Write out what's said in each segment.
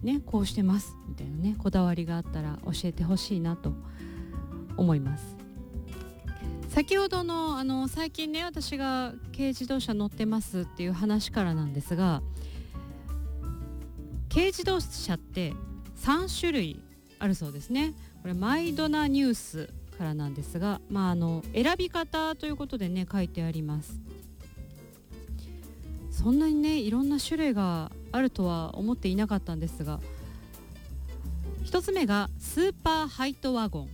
ね、こうしてますみたいなね、こだわりがあったら教えてほしいなと思います。先ほどの最近ね、私が軽自動車乗ってますっていう話からなんですが、軽自動車って3種類あるそうですね。これマイドナニュースからなんですが、選び方ということでね書いてあります。そんなにねいろんな種類があるとは思っていなかったんですが、一つ目がスーパーハイトワゴン。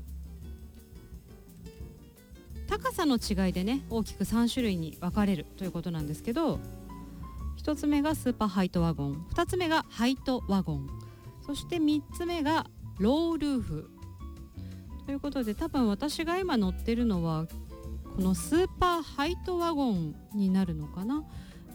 高さの違いでね大きく3種類に分かれるということなんですけど、一つ目がスーパーハイトワゴン、二つ目がハイトワゴン、そして三つ目がロールーフということで、多分私が今乗ってるのはこのスーパーハイトワゴンになるのかな。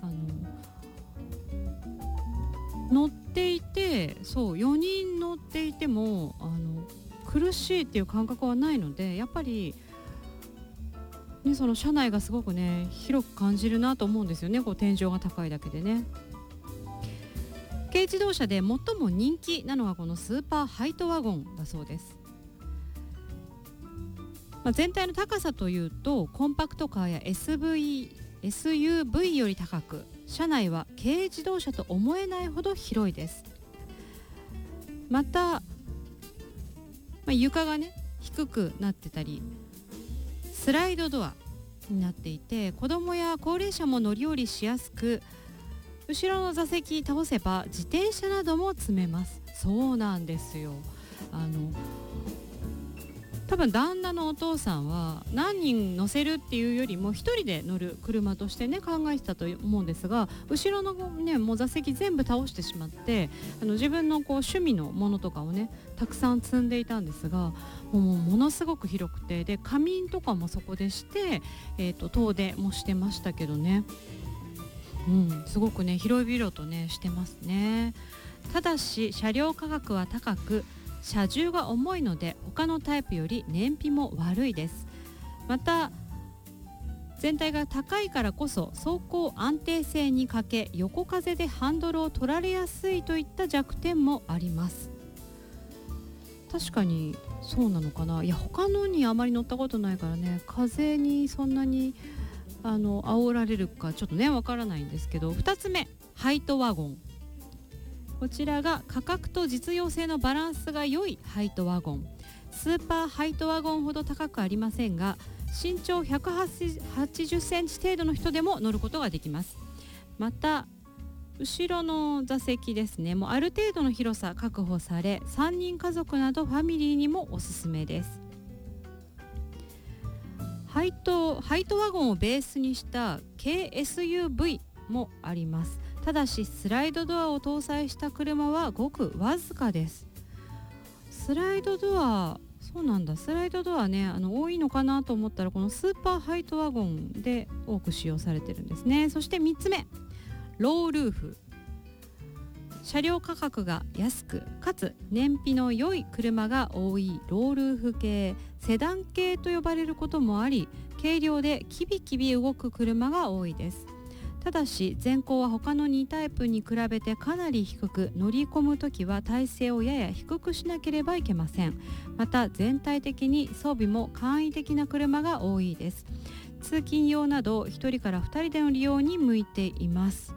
乗っていて、そう4人乗っていても苦しいっていう感覚はないので、やっぱりね、その車内がすごくね広く感じるなと思うんですよね。こう天井が高いだけでね。軽自動車で最も人気なのがこのスーパーハイトワゴンだそうです。全体の高さというとコンパクトカーや SUV より高く、車内は軽自動車と思えないほど広いです。また、床がね低くなってたりスライドドアになっていて、子供や高齢者も乗り降りしやすく、後ろの座席倒せば自転車なども積めます。そうなんですよ。多分旦那のお父さんは何人乗せるっていうよりも一人で乗る車としてね考えてたと思うんですが、後ろのねもう座席全部倒してしまって、自分の趣味のものとかをねたくさん積んでいたんですが、ものすごく広くて、で仮眠とかもそこでして、遠出もしてましたけどね、すごくね広々とねしてますね。ただし車両価格は高く、車重が重いので他のタイプより燃費も悪いです。また全体が高いからこそ走行安定性に欠け、横風でハンドルを取られやすいといった弱点もあります。確かにそうなのかな。いや他のにあまり乗ったことないからね、風にそんなに煽られるかちょっとねわからないんですけど、2つ目ハイトワゴン。こちらが価格と実用性のバランスが良いハイトワゴン。スーパーハイトワゴンほど高くありませんが、身長180センチ程度の人でも乗ることができます。また後ろの座席ですね、もうある程度の広さ確保され、3人家族などファミリーにもおすすめです。ハイトワゴンをベースにした軽 SUV もあります。ただしスライドドアを搭載した車はごくわずかです。スライドドア、そうなんだ、スライドドアね多いのかなと思ったら、このスーパーハイトワゴンで多く使用されてるんですね。そして3つ目ロールーフ。車両価格が安くかつ燃費の良い車が多いロールーフ系、セダン系と呼ばれることもあり、軽量でキビキビ動く車が多いです。ただし前高は他の2タイプに比べてかなり低く、乗り込むときは体勢をやや低くしなければいけません。また全体的に装備も簡易的な車が多いです。通勤用など1人から2人での利用に向いています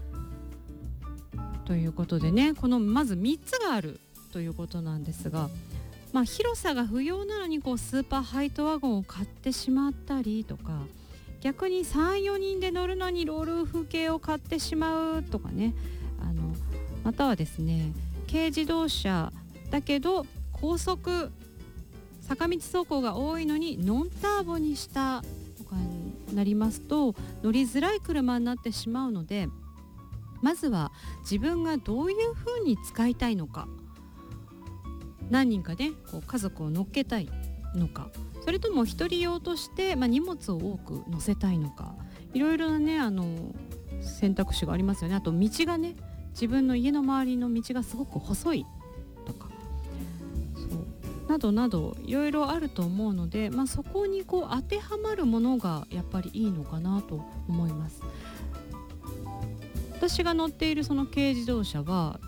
ということでね、このまず3つがあるということなんですが、広さが不要なのにスーパーハイトワゴンを買ってしまったりとか、逆に 3,4 人で乗るのにロールーフ系を買ってしまうとかね、またはですね軽自動車だけど高速坂道走行が多いのにノンターボにしたとかになりますと、乗りづらい車になってしまうので、まずは自分がどういう風に使いたいのか、何人かね家族を乗っけたいのか、それとも一人用として、荷物を多く乗せたいのか、いろいろなね選択肢がありますよね。あと道がね、自分の家の周りの道がすごく細いとか、そうなどなどいろいろあると思うので、そこに当てはまるものがやっぱりいいのかなと思います。私が乗っているその軽自動車は